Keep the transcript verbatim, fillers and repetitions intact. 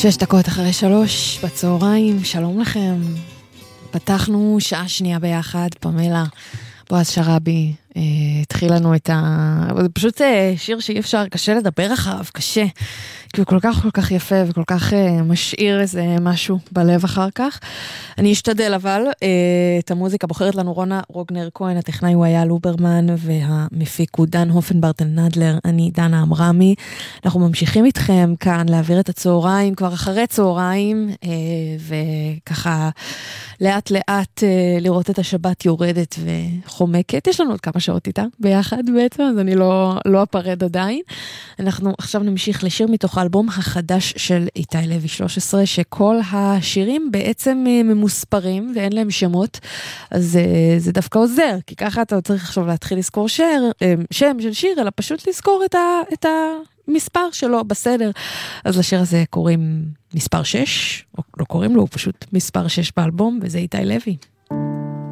שש דקות אחרי שלוש בצהריים, שלום לכם. פתחנו שעה שנייה ביחד, פמלה, בועז שרבי, אה, התחיל לנו את ה... זה פשוט אה, שיר שאי אפשר, קשה לדבר אחריו, קשה. כי הוא כל כך כל כך יפה וכל כך אה, משאיר איזה משהו בלב אחר כך. אני אשתדל אבל, אה, את המוזיקה בוחרת לנו רונה רוגנר כהן, הטכנאי הוא היה לוברמן, והמפיק הוא דן הופנברטל נדלר, אני דנה אמרמי. אנחנו ממשיכים איתכם כאן להעביר את הצהריים, כבר אחרי צהריים, אה, וככה לאט לאט אה, לראות את השבת יורדת וחומקת. יש לנו עוד כמה שעות איתה ביחד בעצם, אז אני לא, לא אפרד עדיין. אנחנו עכשיו נמשיך לשיר מתוך האלבום החדש של איתי לוי שלוש עשרה, שכל השירים בעצם ממוספרים ואין להם שמות, אז זה דווקא עוזר, כי ככה אתה צריך עכשיו להתחיל לזכור שיר, שם של שיר, אלא פשוט לזכור את, ה, את המספר שלו בסדר. אז לשיר הזה קוראים מספר שש, או לא קוראים לו, הוא פשוט מספר שש באלבום, וזה איתי לוי.